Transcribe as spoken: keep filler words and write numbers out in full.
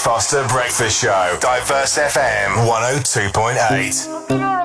Foster Breakfast Show. Diverse F M one oh two point eight.